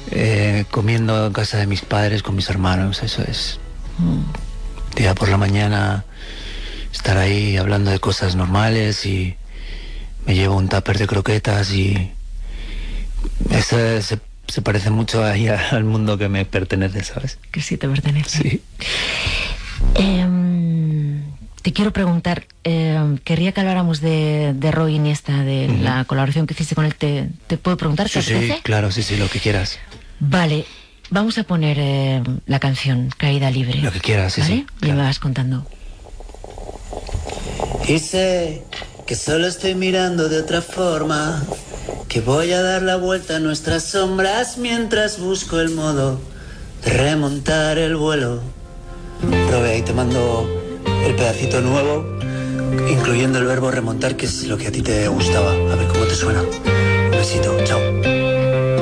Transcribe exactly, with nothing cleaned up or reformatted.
eh, comiendo en casa de mis padres con mis hermanos. Eso es. Día por la mañana estar ahí hablando de cosas normales y me llevo un tupper de croquetas y eso se, se parece mucho ahí al mundo que me pertenece, ¿sabes? Que sí te pertenece. Sí. Eh, te quiero preguntar, eh, querría que habláramos de, de Roy Iniesta, de uh-huh. la colaboración que hiciste con él. ¿Te, te puedo preguntar? Sí, sí, claro, sí, sí, lo que quieras. Vale, vamos a poner eh, la canción Caída Libre. Lo que quieras, sí, ¿vale? sí. Y claro. me vas contando. Y sé que solo estoy mirando de otra forma, que voy a dar la vuelta a nuestras sombras mientras busco el modo de remontar el vuelo. Robe, ahí te mando el pedacito nuevo, incluyendo el verbo remontar, que es lo que a ti te gustaba. A ver cómo te suena. Un besito, chao.